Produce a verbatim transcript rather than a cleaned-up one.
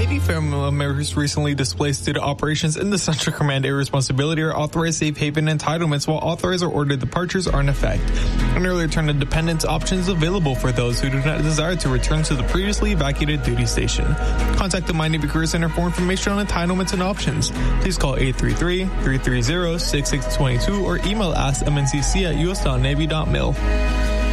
Navy family members recently displaced due to operations in the Central Command Area Responsibility or authorized safe haven entitlements, while authorized or ordered departures are in effect. An early return to dependence option is available for those who do not desire to return to the previously evacuated duty station. Contact the My Navy Career Center for information on entitlements and options. Please call eight three three, three three zero, six six two two or email ask m n c c at u s dot navy dot mil.